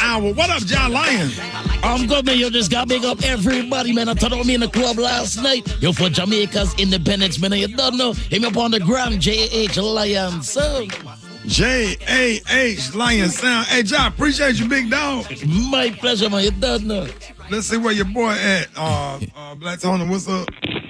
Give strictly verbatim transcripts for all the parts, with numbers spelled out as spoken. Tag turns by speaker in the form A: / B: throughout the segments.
A: hour. What up, John Lion?
B: I'm good, man. You just got big up everybody, man. I told me in the club last night. Yo, for Jamaica's independence, man. You don't know. Hit me up on the gram, J H Lion Sound.
A: J A H Lion Sound. Hey, John, appreciate you, big dog.
B: My pleasure, man. You don't know.
A: Let's see where your boy at. Uh, uh, Black Tony, what's up?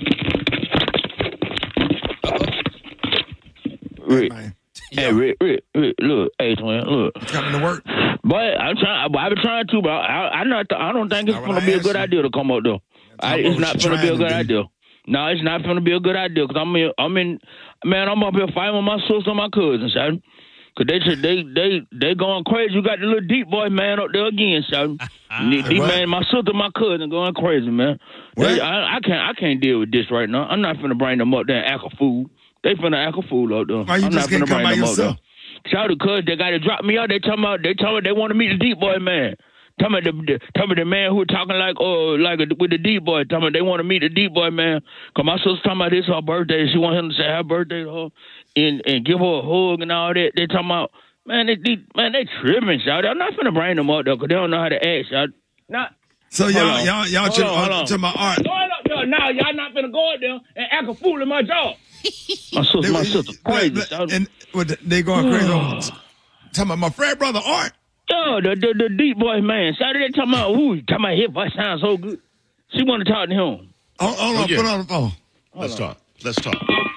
C: Rick. Hey, Rick, Rick, Rick, look, hey, twin, look.
A: It's coming to work.
C: But I'm trying. I've been trying to, but I, I not. I don't think it's gonna be a good you. idea to come up though. I, it's not gonna be a good idea. No, it's not gonna be a good idea because I'm in. I'm in. Man, I'm up here fighting with my sister and my cousins, son. Cause they they they they going crazy. You got the little deep boy man up there again, son. Deep man, my sister, and my cousin going crazy, man. They, I, I can't. I can't deal with this right now. I'm not finna bring them up there and act a fool. They finna act a fool out there.
A: Why you
C: I'm
A: just
C: not
A: can't
C: finna
A: come
C: bring
A: by
C: them
A: yourself?
C: up there. Shout out to cuz they got to drop me out. They talking about they talking about they want to meet the deep boy man. Tell me the, the tell me the man who talking like oh like a, with the deep boy. Tell me they want to meet the deep boy man. Cause my sister talking about this her birthday. She want him to say happy birthday to her and and give her a hug and all that. They talking about man they, they man they tripping, shout. I'm not finna bring them up though, cause they don't know how to act, shout. Not.
A: So y'all y'all y'all chill on to my art.
C: Now y'all not finna go out there and act a fool in my job. My sister,
A: they,
C: my sister, crazy.
A: But, but, and what, they going crazy. on, talking about my frat brother Art.
C: Oh, the, the the deep boy man. Saturday talking about who? Talking about his voice sounds so good. She want to talk to him.
A: Hold, hold on, oh, yeah. Put on the phone.
D: Hold Let's on. talk. Let's talk.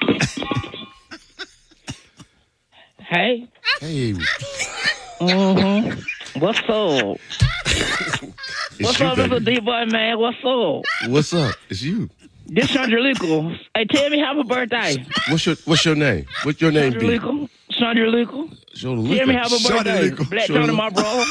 C: Hey.
D: Hey.
C: Mm-hmm. What's up? What's
D: you,
C: up,
D: baby.
C: little deep boy man? What's up?
D: What's up? It's you.
C: This Sandra Lickle. Hey, tell me happy birthday.
D: What's your What's your name? What's your name?
C: Sandra Lickle. Sandra Lickle. Tell me happy birthday. Black Tony, my bro.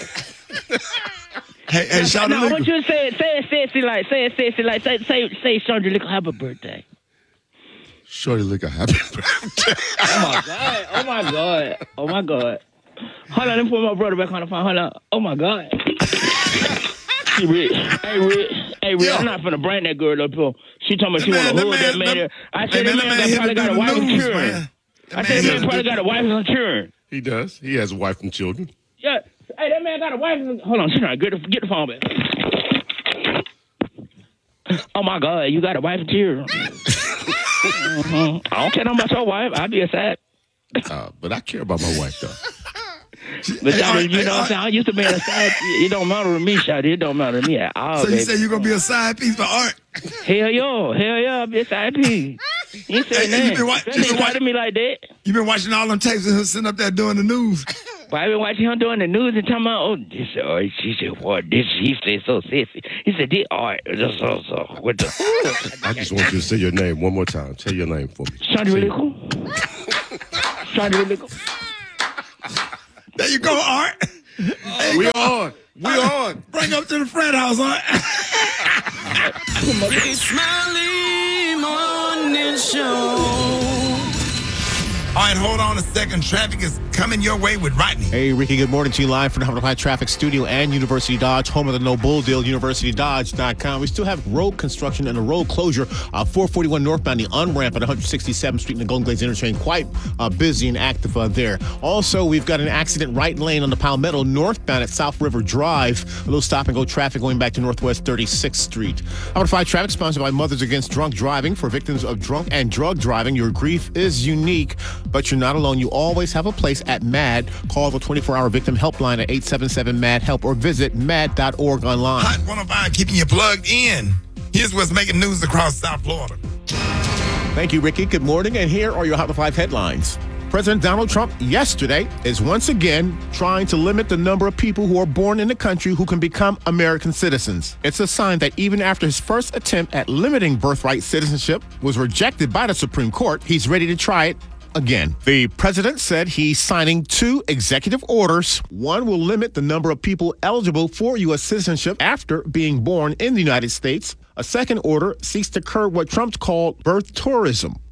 A: Hey, hey, shout
C: out.
A: out.
C: I want you to say it, say it sexy like, say it sexy like, say, say, say, Sandra Lickle, happy birthday.
D: Shorty Lickle, happy birthday.
C: Oh my God! Oh my God! Oh my God! Hold on, let me put my brother back on the phone. Hold on. Oh my God! Hey, Rich. Hey, Rich. Hey, Rich. I'm not finna bring that girl up here. She told me she want to hold that man. I said that man probably got a wife and children. I said that man probably got a wife and children.
D: He does. He has a wife and children.
C: Yeah. Hey, that man got a wife and... Hold on. She's not. Get the, get the phone back. Oh, my God. You got a wife and children. mm-hmm. I don't care nothing about your wife. I'll be a sad.
D: Uh, but I care about my wife, though.
C: But
A: hey,
C: I mean,
A: hey,
C: you know what I'm saying? I used to be a side piece. It don't matter to me, Shotty. It don't matter to me at all,
A: So you
C: baby.
A: say you're going to be a side piece for Art?
C: Hell, yo. Hell, yeah. I'll be a side piece. You say
A: hey,
C: that.
A: You wa-
C: Don't talk to me like that.
A: You been watching all them tapes of him sitting up there doing the news.
C: But I've been watching him doing the news and talking about, oh, this, oh, she said, what, this, he said so sexy. He said, this, all right, just so, so, what the?
D: I just want you to say your name one more time. Say your name for me.
C: Sandra Lickle. Sandra Lickle.
A: There you go, Art.
D: Uh, we on. We on.
A: Bring up to the frat house, Art.
E: It's Smiley Morning Show.
A: All right, hold on a second. Traffic is coming your way with Rodney.
F: Hey, Ricky, good morning to you live from the Huffman High Traffic Studio and University Dodge, home of the No Bull Deal, university dodge dot com. We still have road construction and a road closure. Uh, four forty-one northbound, the on-ramp at one sixty-seventh Street in the Golden Glades Interchange. Quite uh, busy and active uh, there. Also, we've got an accident right lane on the Palmetto northbound at South River Drive. A little stop-and-go traffic going back to Northwest thirty-sixth Street. Huffman High Traffic sponsored by Mothers Against Drunk Driving. For victims of drunk and drug driving, your grief is unique, but you're not alone. You always have a place at MAD. Call the twenty-four hour victim helpline at eight seven seven MAD HELP or visit mad dot org online.
A: Hot one oh five, keeping you plugged in. Here's what's making news across South Florida.
F: Thank you, Ricky. Good morning, and here are your Hot five headlines. President Donald Trump yesterday is once again trying to limit the number of people who are born in the country who can become American citizens. It's a sign that even after his first attempt at limiting birthright citizenship was rejected by the Supreme Court, he's ready to try it again. The president said he's signing two executive orders. One will limit the number of people eligible for U S citizenship after being born in the United States. A second order seeks to curb what Trump called birth tourism.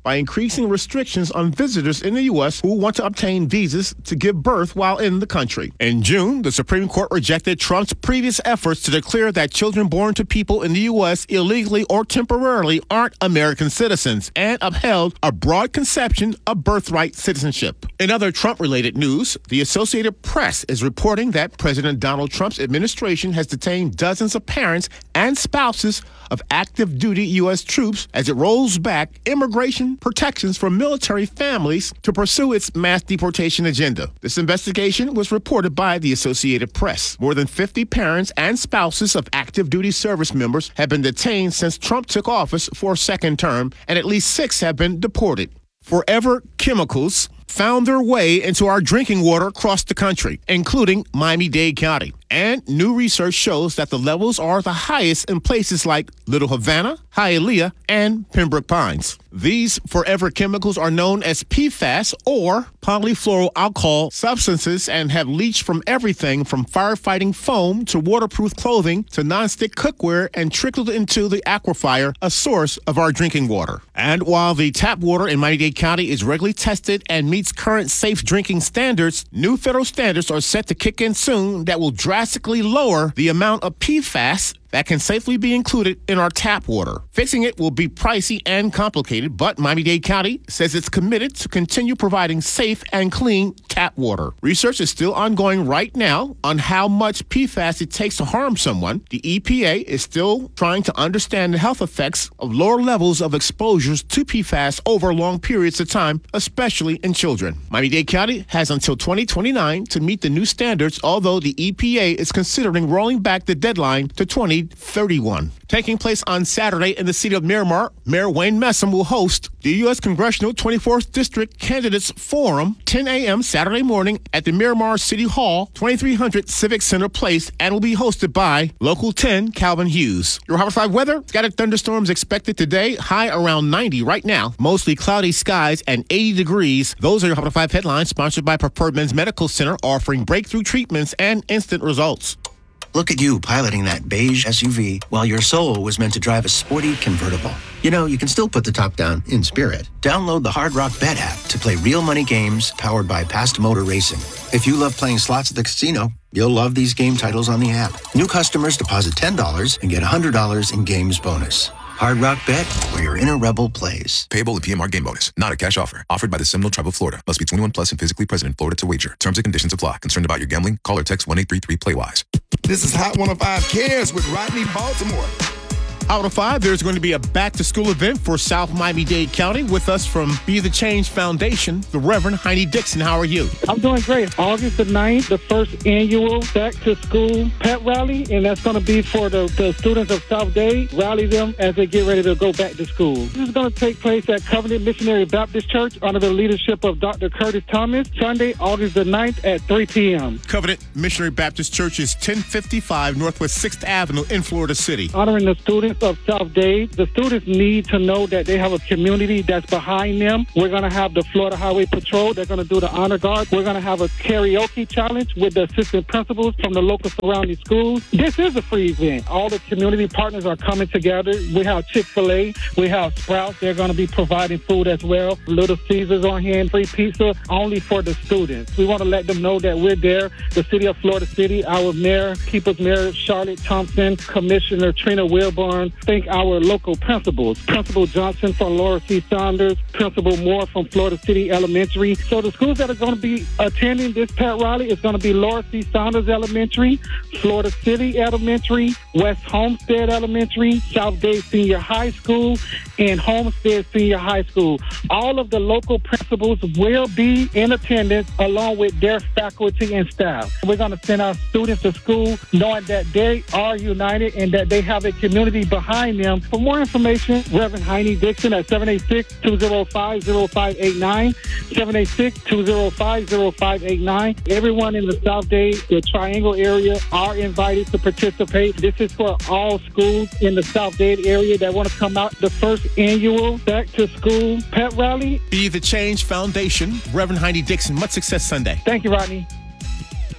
F: by increasing restrictions on visitors in the U S who want to obtain visas to give birth while in the country. In June, the Supreme Court rejected Trump's previous efforts to declare that children born to people in the U S illegally or temporarily aren't American citizens and upheld a broad conception of birthright citizenship. In other Trump-related news, the Associated Press is reporting that President Donald Trump's administration has detained dozens of parents and spouses of active duty U S troops as it rolls back immigration protections for military families to pursue its mass deportation agenda. This investigation was reported by the Associated Press. More than fifty parents and spouses of active duty service members have been detained since Trump took office for a second term, and at least six have been deported. Forever Chemicals found their way into our drinking water across the country, including Miami-Dade County. And new research shows that the levels are the highest in places like Little Havana, Hialeah, and Pembroke Pines. These forever chemicals are known as P FAS, or polyfluoroalkyl substances, and have leached from everything from firefighting foam to waterproof clothing to nonstick cookware and trickled into the aquifer, a source of our drinking water. And while the tap water in Miami-Dade County is regularly tested and meets current safe drinking standards, new federal standards are set to kick in soon that will drastically lower the amount of P FAS that can safely be included in our tap water. Fixing it will be pricey and complicated, but Miami-Dade County says it's committed to continue providing safe and clean tap water. Research is still ongoing right now on how much P FAS it takes to harm someone. The E P A is still trying to understand the health effects of lower levels of exposures to P FAS over long periods of time, especially in children. Miami-Dade County has until twenty twenty-nine to meet the new standards, although the E P A is considering rolling back the deadline to twenty thirty-one. Taking place on Saturday in the city of Miramar, Mayor Wayne Messam will host the U S Congressional twenty-fourth District Candidates Forum, ten a.m. Saturday morning at the Miramar City Hall, twenty-three hundred Civic Center Place, and will be hosted by Local ten Calvin Hughes. Your Hot five weather: scattered thunderstorms expected today, high around ninety right now, mostly cloudy skies and eighty degrees. Those are your Hot five headlines, sponsored by Preferred Men's Medical Center, offering breakthrough treatments and instant results.
G: Look at you piloting that beige S U V while your soul was meant to drive a sporty convertible. You know, you can still put the top down in spirit. Download the Hard Rock Bet app to play real money games powered by Past Motor Racing. If you love playing slots at the casino, you'll love these game titles on the app. New customers deposit ten dollars and get one hundred dollars in games bonus. Hard Rock Bet, where your inner rebel plays.
H: Payable in P M R game bonus. Not a cash offer. Offered by the Seminole Tribe of Florida. Must be twenty-one plus and physically present in Florida to wager. Terms and conditions apply. Concerned about your gambling? Call or text one eight three three play wise.
A: This is Hot one oh five Cares with Rodney Baltimore.
F: Out of five, there's going to be a back-to-school event for South Miami-Dade County. With us from Be the Change Foundation, the Reverend Heine Dixon. How are you?
I: I'm doing great. August the ninth, the first annual back-to-school pep rally, and that's going to be for the, the students of South Dade. Rally them as they get ready to go back to school. This is going to take place at Covenant Missionary Baptist Church under the leadership of Doctor Curtis Thomas, Sunday, August the ninth at three p.m.
F: Covenant Missionary Baptist Church is ten fifty-five Northwest sixth Avenue in Florida City.
I: Honoring the students of South Dade. The students need to know that they have a community that's behind them. We're going to have the Florida Highway Patrol. They're going to do the honor guard. We're going to have a karaoke challenge with the assistant principals from the local surrounding schools. This is a free event. All the community partners are coming together. We have Chick-fil-A. We have Sprouts. They're going to be providing food as well. Little Caesars on hand, free pizza, only for the students. We want to let them know that we're there. The city of Florida City, our mayor, People's Mayor Charlotte Thompson, Commissioner Trina Wilburn, thank our local principals, Principal Johnson from Laura C. Saunders, Principal Moore from Florida City Elementary. So the schools that are going to be attending this pet rally is going to be Laura C. Saunders Elementary, Florida City Elementary, West Homestead Elementary, South Dade Senior High School, and Homestead Senior High School. All of the local principals will be in attendance along with their faculty and staff. We're going to send our students to school knowing that they are united and that they have a community behind them. For more information, Reverend Heine Dixon at seven eight six, two oh five, oh five eight nine, seven eight six, two oh five, oh five eight nine. Everyone in the South Dade, the Triangle area, are invited to participate. This is for all schools in the South Dade area that want to come out. The first annual Back to School Pet Rally.
F: Be the Change Foundation, Reverend Heine Dixon. Much success Sunday.
I: Thank you, Rodney.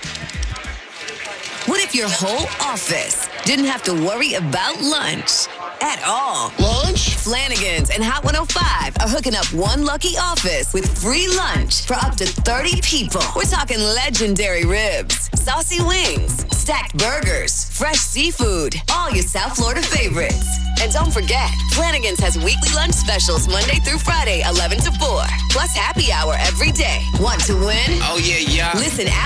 J: What if your whole office didn't have to worry about lunch? at all.
K: Lunch?
J: Flanagan's and Hot one oh five are hooking up one lucky office with free lunch for up to thirty people. We're talking legendary ribs, saucy wings, stacked burgers, fresh seafood, all your South Florida favorites. And don't forget, Flanagan's has weekly lunch specials Monday through Friday, eleven to four. Plus happy hour every day. Want to win?
K: Oh, yeah, yeah.
J: Listen out.